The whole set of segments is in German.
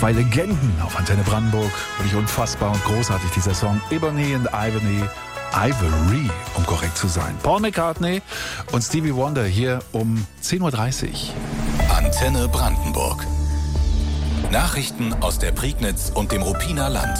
Zwei Legenden auf Antenne Brandenburg. Wirklich unfassbar und großartig dieser Song. Ebony and Ivory, um korrekt zu sein. Paul McCartney und Stevie Wonder hier um 10.30 Uhr. Antenne Brandenburg. Nachrichten aus der Prignitz und dem Ruppiner Land.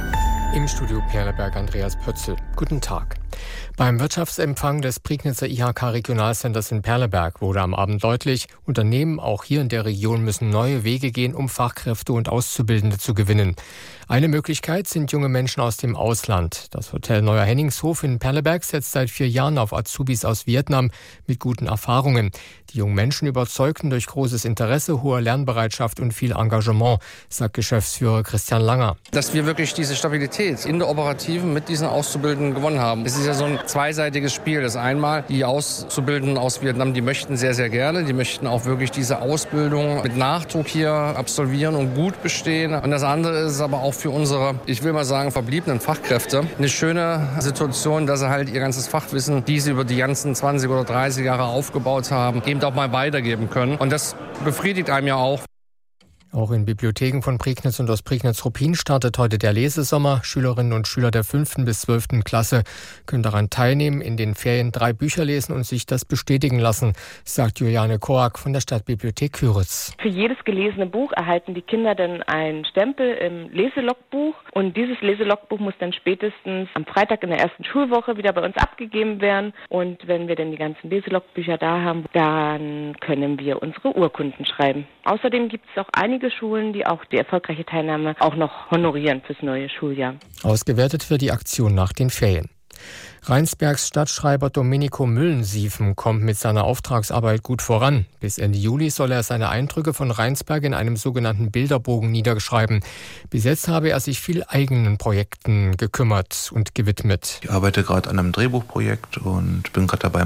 Im Studio Perleberg Andreas Pötzl. Guten Tag. Beim Wirtschaftsempfang des Prignitzer IHK-Regionalcenters in Perleberg wurde am Abend deutlich, Unternehmen auch hier in der Region müssen neue Wege gehen, um Fachkräfte und Auszubildende zu gewinnen. Eine Möglichkeit sind junge Menschen aus dem Ausland. Das Hotel Neuer Henningshof in Perleberg setzt seit 4 Jahren auf Azubis aus Vietnam mit guten Erfahrungen. Die jungen Menschen überzeugten durch großes Interesse, hohe Lernbereitschaft und viel Engagement, sagt Geschäftsführer Christian Langer. Dass wir wirklich diese Stabilität in der Operativen mit diesen Auszubildenden gewonnen haben. Es ist ja so ein zweiseitiges Spiel. Das einmal, die Auszubildenden aus Vietnam, die möchten sehr, sehr gerne. Die möchten auch wirklich diese Ausbildung mit Nachdruck hier absolvieren und gut bestehen. Und das andere ist aber auch für unsere, ich will mal sagen, verbliebenen Fachkräfte eine schöne Situation, dass sie halt ihr ganzes Fachwissen, die sie über die ganzen 20 oder 30 Jahre aufgebaut haben, eben auch mal weitergeben können. Und das befriedigt einem ja auch. Auch in Bibliotheken von Prignitz und aus Prignitz-Ruppin startet heute der Lesesommer. Schülerinnen und Schüler der 5. bis 12. Klasse können daran teilnehmen, in den Ferien 3 Bücher lesen und sich das bestätigen lassen, sagt Juliane Koak von der Stadtbibliothek Küritz. Für jedes gelesene Buch erhalten die Kinder dann einen Stempel im Leselogbuch. Und dieses Leselogbuch muss dann spätestens am Freitag in der ersten Schulwoche wieder bei uns abgegeben werden. Und wenn wir dann die ganzen Leselogbücher da haben, dann können wir unsere Urkunden schreiben. Außerdem gibt es auch einige Schulen, die auch die erfolgreiche Teilnahme auch noch honorieren fürs neue Schuljahr. Ausgewertet wird die Aktion nach den Ferien. Rheinsbergs Stadtschreiber Domenico Müllensiefen kommt mit seiner Auftragsarbeit gut voran. Bis Ende Juli soll er seine Eindrücke von Rheinsberg in einem sogenannten Bilderbogen niederschreiben. Bis jetzt habe er sich viel eigenen Projekten gekümmert und gewidmet. Ich arbeite gerade an einem Drehbuchprojekt und bin gerade dabei,